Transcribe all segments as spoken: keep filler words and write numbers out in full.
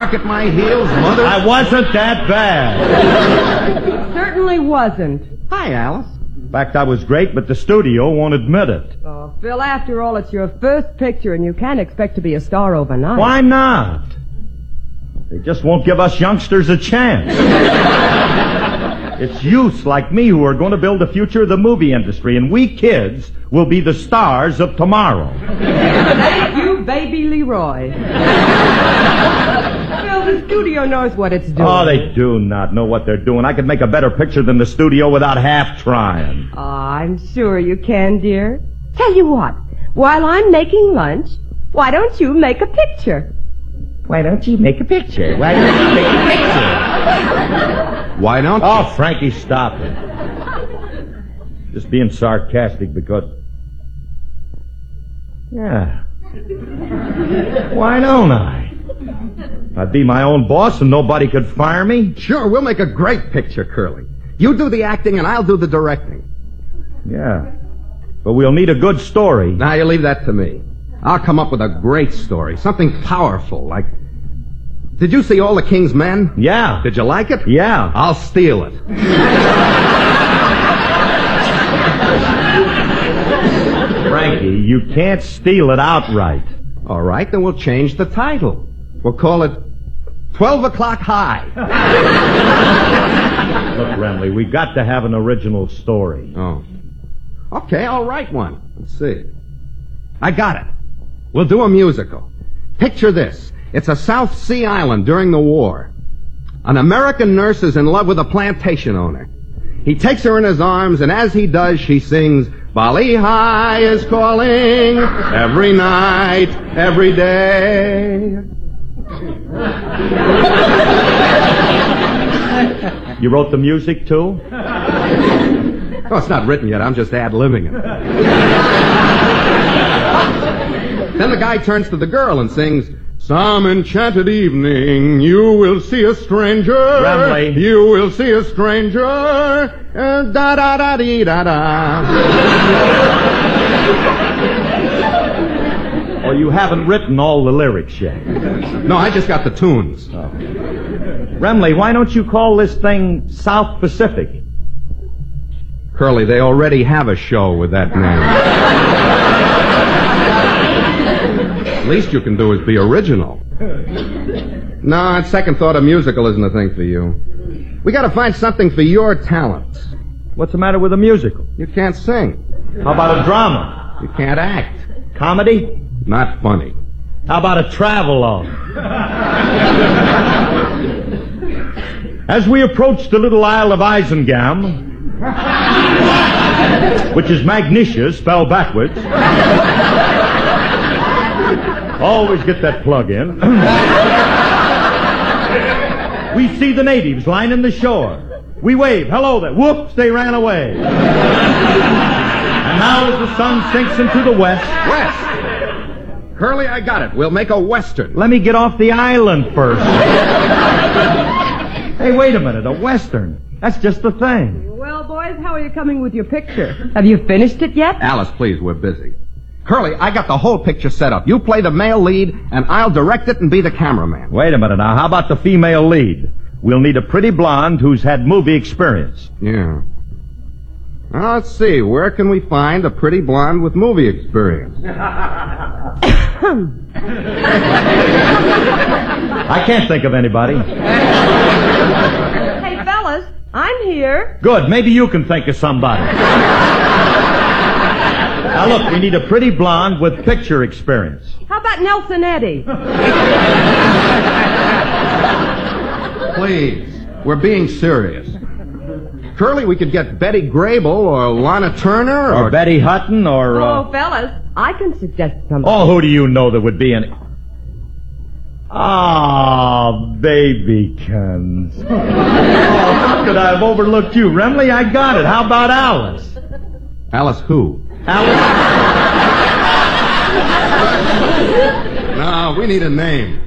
bark at my heels, Mother? I wasn't that bad. Certainly wasn't. Hi, Alice. In fact, I was great, but the studio won't admit it. Oh, Phil, after all, it's your first picture, and you can't expect to be a star overnight. Why not? They just won't give us youngsters a chance. It's youths like me who are going to build the future of the movie industry, and we kids will be the stars of tomorrow. Thank you, baby Leroy. Phil, the studio knows what it's doing. Oh, they do not know what they're doing. I could make a better picture than the studio without half trying. Oh, I'm sure you can, dear. Tell you what, while I'm making lunch, why don't you make a picture? Why don't you make a picture? Why don't you make a picture? Why don't you? Oh, Frankie, stop it. Just being sarcastic because... Yeah. Why don't I? I'd be my own boss and nobody could fire me. Sure, we'll make a great picture, Curly. You do the acting and I'll do the directing. Yeah. But we'll need a good story. Now, you leave that to me. I'll come up with a great story. Something powerful, like... Did you see All the King's Men? Yeah. Did you like it? Yeah. I'll steal it. Frankie, you can't steal it outright. All right, then we'll change the title. We'll call it twelve o'clock High. Look, Remley, we got to have an original story. Oh. Okay, I'll write one. Let's see. I got it. We'll do a musical. Picture this. It's a South Sea island during the war. An American nurse is in love with a plantation owner. He takes her in his arms, and as he does, she sings, Bali High is calling every night, every day. You wrote the music, too? Oh, it's not written yet. I'm just ad-libbing it. Then the guy turns to the girl and sings, Some enchanted evening, you will see a stranger. Remley. You will see a stranger. Uh, da da da dee da da. Or you haven't written all the lyrics yet. No, I just got the tunes. Oh. Remley, why don't you call this thing South Pacific? Curly, they already have a show with that name. Least you can do is be original. No, on second thought, a musical isn't a thing for you. We gotta find something for your talents. What's the matter with a musical? You can't sing. How about a drama? You can't act. Comedy? Not funny. How about a travelogue? As we approach the little Isle of Isengam, which is Magnesia spelled backwards... Always get that plug in. We see the natives lining the shore. We wave, hello there. Whoops, they ran away. And now as the sun sinks into the west... West! Curly, I got it. We'll make a western. Let me get off the island first. Hey, wait a minute. A western. That's just the thing. Well, boys, how are you coming with your picture? Have you finished it yet? Alice, please, we're busy. Curly, I got the whole picture set up. You play the male lead, and I'll direct it and be the cameraman. Wait a minute now. How about the female lead? We'll need a pretty blonde who's had movie experience. Yeah. Now, let's see. Where can we find a pretty blonde with movie experience? I can't think of anybody. Hey, fellas, I'm here. Good. Maybe you can think of somebody. Now, look, we need a pretty blonde with picture experience. How about Nelson Eddy? Please. We're being serious. Curly, we could get Betty Grable or Lana Turner or... Or Betty Hutton or... Uh... Oh, fellas, I can suggest somebody. Oh, who do you know that would be any... Ah, babykins. Oh, how could I have overlooked you? Remley, I got it. How about Alice? Alice who? Alice? No, we need a name.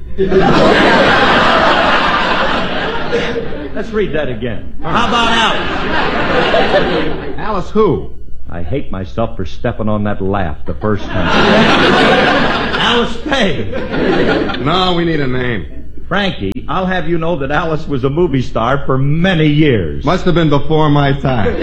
Let's read that again. How about Alice? Alice who? I hate myself for stepping on that laugh the first time. Alice Pay. No, we need a name. Frankie, I'll have you know that Alice was a movie star for many years. Must have been before my time.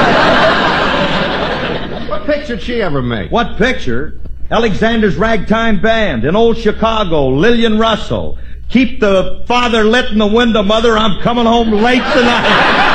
What picture did she ever make? What picture? Alexander's Ragtime Band in old Chicago, Lillian Russell. Keep the father lit in the window, mother, I'm coming home late tonight.